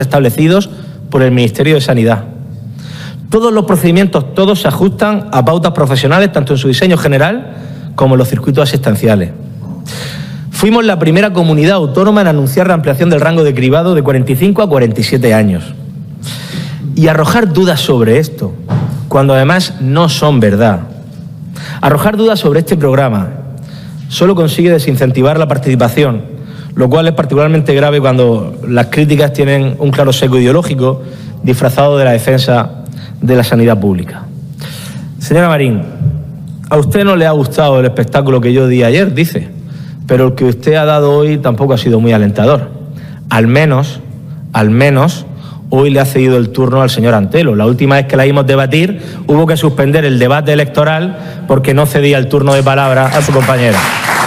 establecidos por el Ministerio de Sanidad. Todos los procedimientos, todos se ajustan a pautas profesionales, tanto en su diseño general como en los circuitos asistenciales. Fuimos la primera comunidad autónoma en anunciar la ampliación del rango de cribado de 45 a 47 años. Y arrojar dudas sobre esto, cuando además no son verdad. Arrojar dudas sobre este programa solo consigue desincentivar la participación, lo cual es particularmente grave cuando las críticas tienen un claro sesgo ideológico disfrazado de la defensa de la sanidad pública. Señora Marín, a usted no le ha gustado el espectáculo que yo di ayer, dice, pero el que usted ha dado hoy tampoco ha sido muy alentador. Al menos, hoy le ha cedido el turno al señor Antelo. La última vez que la vimos debatir hubo que suspender el debate electoral porque no cedía el turno de palabra a su compañera.